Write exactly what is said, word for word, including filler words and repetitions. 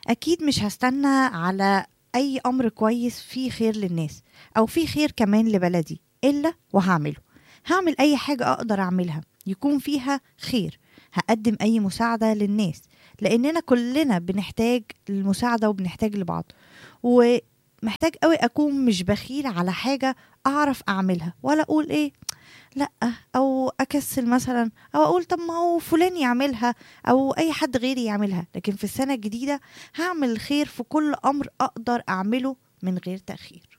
أكيد مش هستنى على أي أمر كويس فيه خير للناس أو فيه خير كمان لبلدي إلا وهعمله. هعمل أي حاجة أقدر أعملها يكون فيها خير، هقدم أي مساعدة للناس، لأننا كلنا بنحتاج المساعدة وبنحتاج لبعض. ومحتاج قوي أكون مش بخيل على حاجة أعرف أعملها، ولا أقول إيه لأ، أو أكسل مثلا، أو أقول طب ما هو فلان يعملها أو أي حد غيري يعملها. لكن في السنة الجديدة هعمل الخير في كل أمر أقدر أعمله من غير تأخير.